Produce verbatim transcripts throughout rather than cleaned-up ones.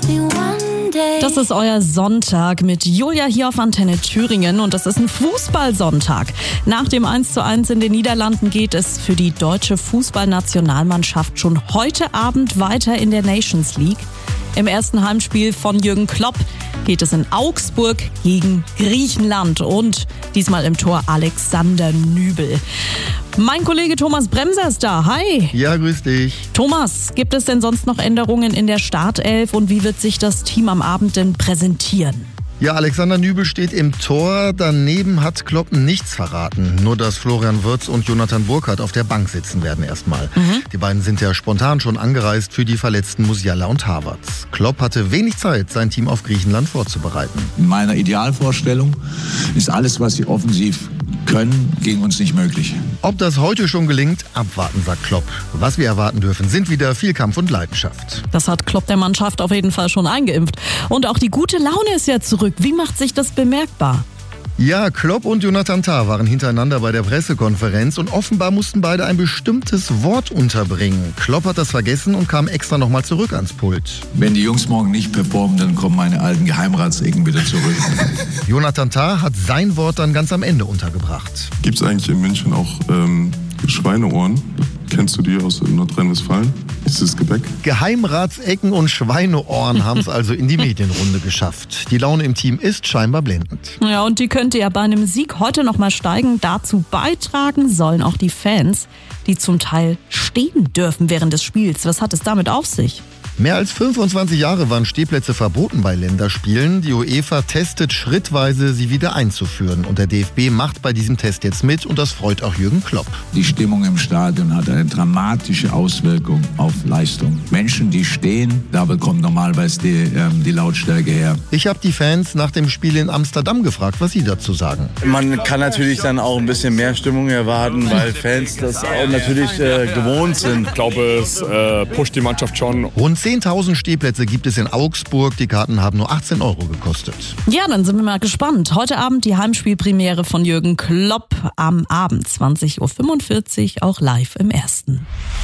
Das ist euer Sonntag mit Julia hier auf Antenne Thüringen und das ist ein Fußballsonntag. Nach dem eins zu eins in den Niederlanden geht es für die deutsche Fußballnationalmannschaft schon heute Abend weiter in der Nations League. Im ersten Heimspiel von Jürgen Klopp geht es in Augsburg gegen Griechenland und diesmal im Tor Alexander Nübel. Mein Kollege Thomas Bremser ist da. Hi. Ja, grüß dich. Thomas, gibt es denn sonst noch Änderungen in der Startelf und wie wird sich das Team am Abend denn präsentieren? Ja, Alexander Nübel steht im Tor. Daneben hat Klopp nichts verraten. Nur, dass Florian Wirtz und Jonathan Burkhardt auf der Bank sitzen werden erstmal. Mhm. Die beiden sind ja spontan schon angereist für die verletzten Musiala und Havertz. Klopp hatte wenig Zeit, sein Team auf Griechenland vorzubereiten. In meiner Idealvorstellung ist alles, was sie offensiv können, gegen uns nicht möglich. Ob das heute schon gelingt, abwarten, sagt Klopp. Was wir erwarten dürfen, sind wieder viel Kampf und Leidenschaft. Das hat Klopp der Mannschaft auf jeden Fall schon eingeimpft. Und auch die gute Laune ist ja zurück. Wie macht sich das bemerkbar? Ja, Klopp und Jonathan Tah waren hintereinander bei der Pressekonferenz und offenbar mussten beide ein bestimmtes Wort unterbringen. Klopp hat das vergessen und kam extra nochmal zurück ans Pult. Wenn die Jungs morgen nicht performen, dann kommen meine alten Geheimratsecken wieder zurück. Jonathan Tah hat sein Wort dann ganz am Ende untergebracht. Gibt es eigentlich in München auch ähm, Schweineohren? Kennst du die aus Nordrhein-Westfalen? Dieses Gebäck? Geheimratsecken und Schweineohren haben es also in die Medienrunde geschafft. Die Laune im Team ist scheinbar blendend. Ja, und die könnte ja bei einem Sieg heute noch mal steigen. Dazu beitragen sollen auch die Fans, die zum Teil stehen dürfen während des Spiels. Was hat es damit auf sich? Mehr als fünfundzwanzig Jahre waren Stehplätze verboten bei Länderspielen. Die UEFA testet schrittweise, sie wieder einzuführen. Und der D F B macht bei diesem Test jetzt mit und das freut auch Jürgen Klopp. Die Stimmung im Stadion hat eine dramatische Auswirkung auf Leistung. Menschen, die stehen, da bekommt normalerweise die, ähm, die Lautstärke her. Ich habe die Fans nach dem Spiel in Amsterdam gefragt, was sie dazu sagen. Man kann natürlich dann auch ein bisschen mehr Stimmung erwarten, weil Fans das auch natürlich äh, gewohnt sind. Ich glaube, es äh, pusht die Mannschaft schon. Rund zehntausend Stehplätze gibt es in Augsburg. Die Karten haben nur achtzehn Euro gekostet. Ja, dann sind wir mal gespannt. Heute Abend die Heimspielpremiere von Jürgen Klopp. Am Abend zwanzig Uhr fünfundvierzig, auch live im Ersten.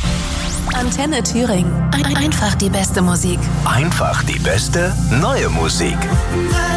Antenne Thüringen. Ein- Einfach die beste Musik. Einfach die beste neue Musik.